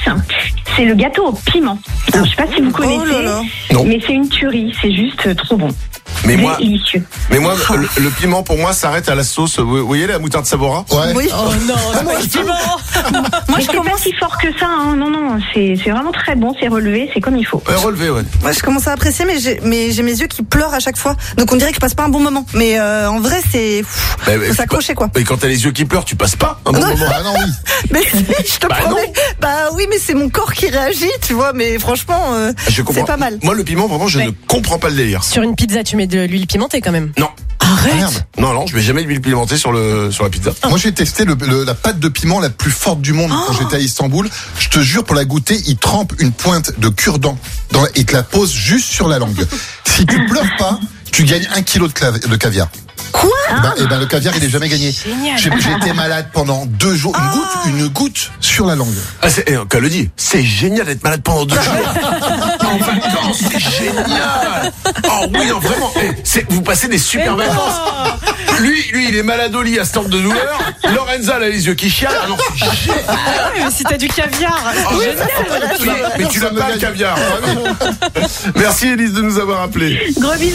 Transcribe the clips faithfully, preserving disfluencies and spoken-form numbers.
c'est le gâteau au piment. Alors, je sais pas si vous connaissez, Oh là là. mais c'est une tuerie, c'est juste trop bon. Mais moi, délicieux. mais moi, le, le piment pour moi s'arrête à la sauce. Vous, vous voyez la moutarde Sabora? Ouais. Oui. Oh non, c'est pas le piment. Moi, Mais je c'est commence, pas si fort que ça, hein. Non, non, c'est, c'est vraiment très bon, c'est relevé, c'est comme il faut. Ouais, relevé, ouais. moi, je commence à apprécier, mais j'ai, mais j'ai mes yeux qui pleurent à chaque fois. Donc, on dirait que je passe pas un bon moment. Mais euh, en vrai, c'est. pff, Bah, bah, faut s'accrocher, quoi. Et quand t'as les yeux qui pleurent, tu passes pas un bon Non. moment. Ah non, oui. Mais si, je te Bah promets. non. Bah oui, mais c'est mon corps qui réagit, tu vois. Mais franchement, euh, Je comprends. c'est pas mal. Moi, le piment, vraiment, je Ouais. ne comprends pas le délire. Sur une pizza, tu mets de l'huile pimentée quand même. Non. Arrête. Merde. Non, non, je mets jamais d'huile pimentée sur le sur la pizza. Moi, j'ai testé le, le- la pâte de piment la plus forte du monde quand j'étais à Istanbul. Je te jure, pour la goûter, ils trempent une pointe de cure-dent dans, et te la posent juste sur la langue. Si tu pleures pas, tu gagnes un kilo de, clav- de caviar. Quoi? Et ben, et ben, le caviar, il est jamais gagné. Génial. J'ai j'ai été malade pendant deux jours. Une goutte, une goutte sur la langue. Ah, c'est, eh, qu'elle le dit, c'est génial d'être malade pendant deux jours. En vacances, c'est génial. Oh oui, non, vraiment. Eh, c'est, vous passez des super vacances. Lui, lui, il est malade au lit à stand de douleur. Lorenza, elle a les yeux qui chialent. Ah non, c'est génial. Ah ouais, mais si t'as du caviar. Oh, oui, mais tu n'as pas le caviar. Merci Élise de nous avoir appelés. Gros bisous.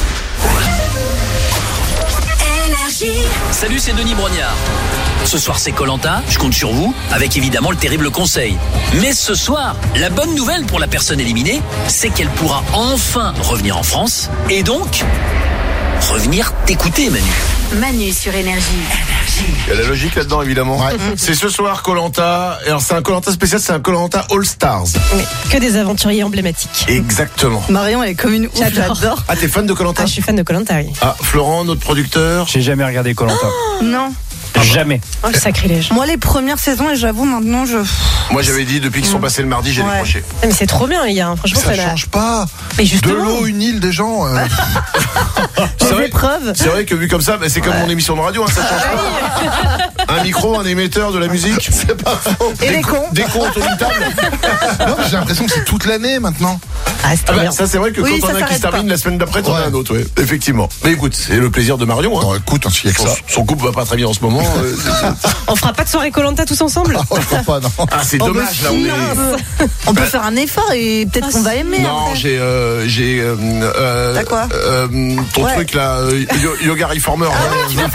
Salut, c'est Denis Brognard. Ce soir, c'est Koh-Lanta, je compte sur vous, avec évidemment le terrible conseil. Mais ce soir, la bonne nouvelle pour la personne éliminée, c'est qu'elle pourra enfin revenir en France, et donc, revenir t'écouter, Manu. Manu sur Énergie. Il y a la logique là-dedans, évidemment. Ouais. C'est ce soir Koh-Lanta. Alors, c'est un Koh-Lanta spécial, c'est un Koh-Lanta All Stars. Oui, que des aventuriers emblématiques. Exactement. Marion, elle est comme une ouf, J'adore. j'adore. Ah, t'es fan de Koh-Lanta? Ah, je suis fan de Koh-Lanta, oui. Ah, Florent, notre producteur. J'ai jamais regardé Koh-Lanta. Non. Jamais. Oh, le sacrilège. Moi, les premières saisons, et j'avoue, maintenant, je. Moi, j'avais dit, depuis qu'ils sont passés le mardi, j'ai Ouais. décroché. Ah, mais c'est trop bien, les gars. Franchement, Ça ça, change pas. Mais De justement. l'eau, une île, des gens. euh, C'est Les vrai, épreuves. c'est vrai que vu comme ça, bah, c'est comme mon émission de radio, hein, ça change pas. Un micro, un émetteur, de la musique. C'est pas faux. Et les cons. Des comptes autour d'une table. Non, mais j'ai l'impression que c'est toute l'année maintenant. Ah, c'est Ah trop bah, bien. ça c'est vrai que Oui, quand on ça a un qui s'arrête se termine pas. la semaine d'après, t'en as Ouais. un autre, ouais, effectivement. Mais écoute, c'est le plaisir de Marion. Hein. Non, écoute, s'il y a que Son, ça. son couple va pas très bien en ce moment. euh, c'est- On fera pas de soirée Koh-Lanta tous ensemble? Oh, je crois pas, non. ah, c'est Oh, dommage mais là. On si, est... on peut- On peut faire un effort et peut-être qu'on va aimer. Non, après. j'ai, euh, j'ai, euh, euh, T'as quoi euh, ton Ouais. truc là, euh, yo- yoga reformer. ouais,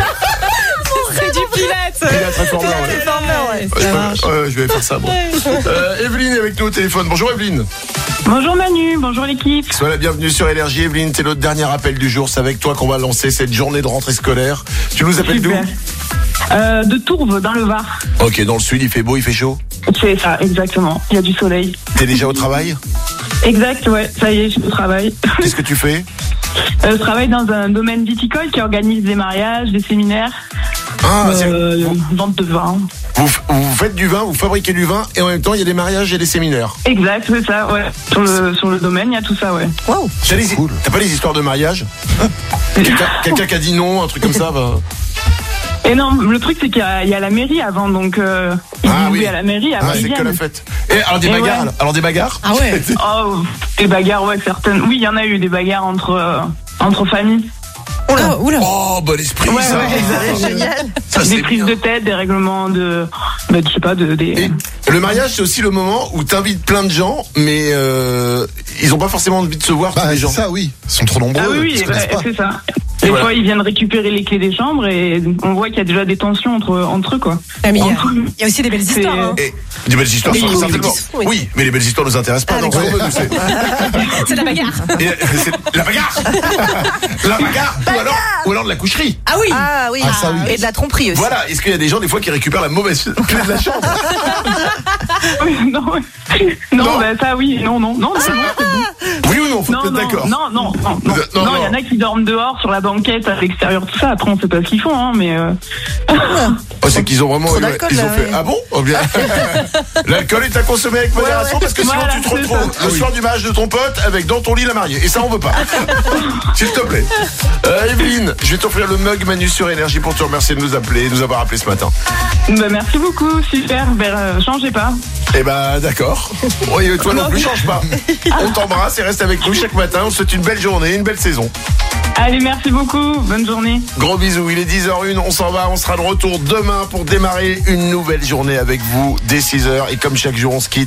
C'est du Pilates. Pilates reformer, ouais. ouais. Ouais, Ça marche. ouais, je vais faire ça. Bon. Euh, Evelyne est avec nous au téléphone. Bonjour Evelyne. Bonjour Manu, bonjour l'équipe. Sois la bienvenue sur Énergie. Evelyne, t'es notre dernier appel du jour. C'est avec toi qu'on va lancer cette journée de rentrée scolaire. Tu nous appelles d'où? Super. Euh, de Tourves, dans le Var. Ok, dans le sud, il fait beau, il fait chaud. C'est ça, exactement. Il y a du soleil. T'es déjà au travail? Exact, ouais, ça y est, je suis au travail. Qu'est-ce que tu fais? Euh, je travaille dans un domaine viticole qui organise des mariages, des séminaires, Ah, c'est- euh, vous, vente de vin. vous, vous faites du vin, vous fabriquez du vin, et en même temps, il y a des mariages et des séminaires. Exact, c'est ça, ouais. Sur le, sur le domaine, il y a tout ça, ouais. Waouh. T'as, les- cool. t'as pas les histoires de mariage? Quelqu'un, quelqu'un qui a dit non, un truc comme ça, bah. Et non, le truc, c'est qu'il y a, il y a la mairie avant, donc euh, ils Ah disent oui. oui à la mairie, Ah, avant ils c'est que la viennent. fête. Et alors des Et bagarres, ouais. alors, alors des bagarres? Ah ouais. Oh, des bagarres, ouais, certaines. Oui, il y en a eu des bagarres entre, euh, entre familles. Oula, oula. Oh, bon esprit, Ouais, ça. ouais, C'est génial. Ça, c'est Des prises bien. de tête, des règlements de. Bah, je sais pas, de. Des... Et le mariage, c'est aussi le moment où t'invites plein de gens, mais euh, ils ont pas forcément envie de se voir, tous Bah, les c'est gens. ça, oui. Ils sont trop nombreux. Ah oui, ils se oui, connaissent ouais, pas. c'est ça. Des Voilà. fois, ils viennent récupérer les clés des chambres et on voit qu'il y a déjà des tensions entre, entre eux, quoi. Ah, mais il y a- Entre eux. il y a aussi des belles C'est- histoires. Hein. Et des belles histoires, Oui, ça, oui, certainement. qui se font, oui. Oui, mais les belles histoires nous intéressent pas. Ah, donc, d'accord. on veut, nous, c'est- C'est la bagarre. Et, euh, c'est la bagarre. La bagarre. Ou alors, ou alors de la coucherie. Ah oui. Ah oui. Ah, ça, oui. Et de la tromperie aussi. Voilà. Est-ce qu'il y a des gens des fois qui récupèrent la mauvaise clé de la chambre? Oui, non, non, Non. bah, ça, oui, non, non, non, non, non, c'est bon. Oui ou non? Faut Non, être non, d'accord. non, non, non, non, Non, non, il y non. en a qui dorment dehors sur la banquette à l'extérieur, tout ça. Après, on sait pas ce qu'ils font, hein, mais. Euh... Oh, c'est qu'ils ont vraiment, Trop ils d'alcool, ont là, fait. ouais. Ah bon? Oh, bien. L'alcool est à consommer avec modération, ouais. parce que sinon Voilà, tu te c'est retrouves ça. le soir du mariage de ton pote avec dans ton lit la mariée. Et ça, on veut pas. S'il te plaît. Euh, Evelyne, je vais t'offrir le mug Manu sur Énergie pour te remercier de nous appeler, de nous avoir appelé ce matin. Bah, merci beaucoup, super. Ben, euh, changez pas. Eh ben, d'accord. Oui, toi non plus, change pas. On t'embrasse et reste avec nous chaque matin. On te souhaite une belle journée, une belle saison. Allez, merci beaucoup. Bonne journée. Gros bisous, il est dix heures une, on s'en va, on sera de retour demain pour démarrer une nouvelle journée avec vous dès six heures. Et comme chaque jour, on se quitte